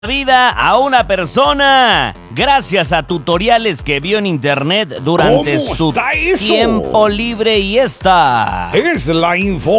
Vida a una persona gracias a tutoriales que vio en internet durante su tiempo libre y esta es la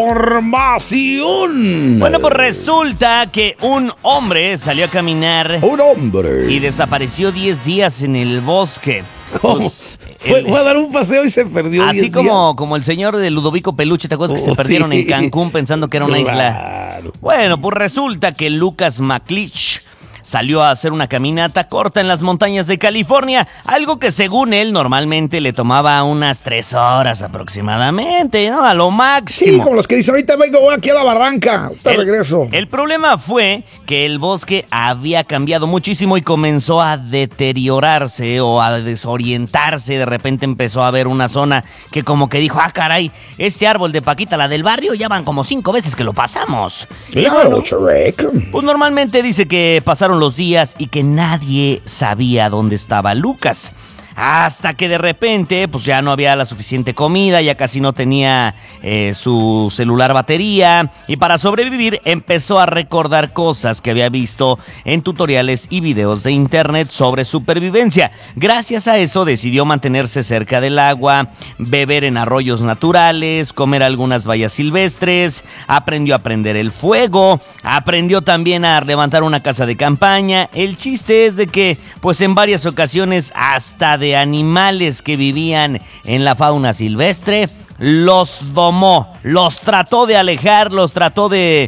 información. Bueno, pues resulta que un hombre salió a caminar y desapareció 10 días en el bosque. Pues, fue a dar un paseo y se perdió. Así como el señor de Ludovico Peluche, ¿te acuerdas que se perdieron en Cancún pensando que era una isla? Bueno, pues resulta que Lucas McLeish salió a hacer una caminata corta en las montañas de California, algo que según él normalmente le tomaba unas 3 horas aproximadamente, ¿no? A lo máximo. Sí, como los que dicen, ahorita voy aquí a la barranca, te regreso. El problema fue que el bosque había cambiado muchísimo y comenzó a deteriorarse o a desorientarse. De repente empezó a haber una zona que como que dijo, caray, este árbol de Paquita, la del barrio, ya van como 5 veces que lo pasamos. Claro, Shrek. Pues normalmente dice que pasaron los días y que nadie sabía dónde estaba Lucas. Hasta que de repente, pues ya no había la suficiente comida, ya casi no tenía su celular batería. Y para sobrevivir empezó a recordar cosas que había visto en tutoriales y videos de internet sobre supervivencia. Gracias a eso decidió mantenerse cerca del agua, beber en arroyos naturales, comer algunas bayas silvestres, aprendió a prender el fuego, aprendió también a levantar una casa de campaña. El chiste es de que, pues en varias ocasiones, hasta de animales que vivían en la fauna silvestre, los domó, los trató de alejar, los trató de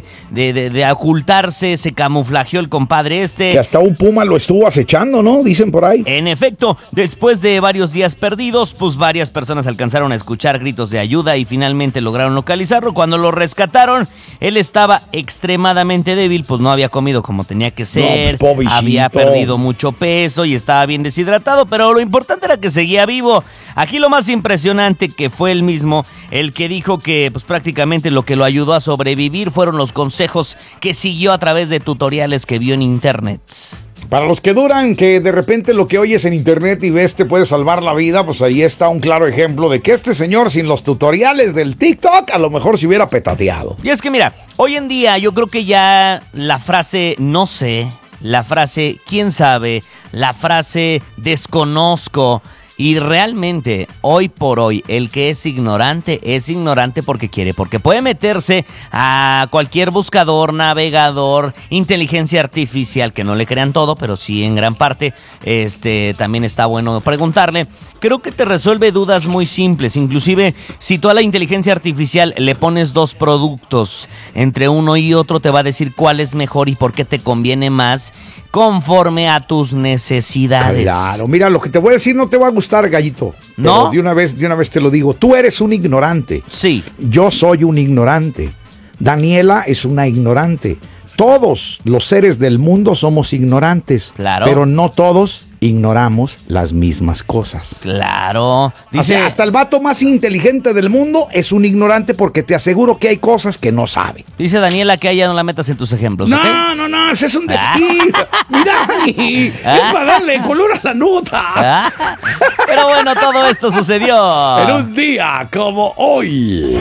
ocultarse, se camuflajeó el compadre este. Que hasta un puma lo estuvo acechando, ¿no? Dicen por ahí. En efecto, después de varios días perdidos, pues varias personas alcanzaron a escuchar gritos de ayuda y finalmente lograron localizarlo. Cuando lo rescataron, él estaba extremadamente débil, pues no había comido como tenía que ser, no, pues, había perdido mucho peso y estaba bien deshidratado, pero lo importante era que seguía vivo. Aquí lo más impresionante que fue él mismo, el que dijo que pues prácticamente lo que lo ayudó a sobrevivir fueron los consejos que siguió a través de tutoriales que vio en internet. Para los que duran que de repente lo que oyes en internet y ves te puede salvar la vida, pues ahí está un claro ejemplo de que este señor sin los tutoriales del TikTok a lo mejor se hubiera petateado. Y es que mira, hoy en día yo creo que ya la frase no sé, la frase quién sabe, la frase desconozco. Y realmente, hoy por hoy, el que es ignorante porque quiere, porque puede meterse a cualquier buscador, navegador, inteligencia artificial, que no le crean todo, pero sí en gran parte, también está bueno preguntarle. Creo que te resuelve dudas muy simples, inclusive si tú a la inteligencia artificial le pones 2 productos, entre uno y otro te va a decir cuál es mejor y por qué te conviene más, conforme a tus necesidades. Claro, mira, lo que te voy a decir no te va a gustar, gallito. ¿No? De una vez te lo digo. Tú eres un ignorante. Sí. Yo soy un ignorante. Daniela es una ignorante. Todos los seres del mundo somos ignorantes. Claro. Pero no todos ignoramos las mismas cosas. Claro. Dice, hasta el vato más inteligente del mundo es un ignorante porque te aseguro que hay cosas que no sabe. Dice Daniela que ya no la metas en tus ejemplos. No, ¿okay? no, ese es un desquite. Mira, Dani, es para darle color a la nota. Pero bueno, todo esto sucedió en un día como hoy.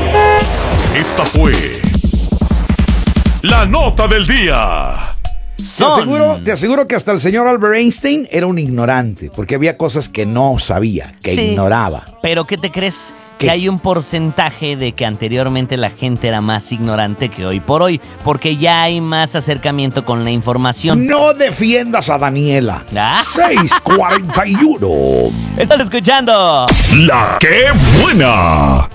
Esta fue la nota del día. Te aseguro que hasta el señor Albert Einstein era un ignorante, porque había cosas que no sabía, que ignoraba. Pero ¿qué te crees? ¿Qué? Que hay un porcentaje de que anteriormente la gente era más ignorante que hoy por hoy, porque ya hay más acercamiento con la información. No defiendas a Daniela. 6:41. Estás escuchando La ¡Qué buena!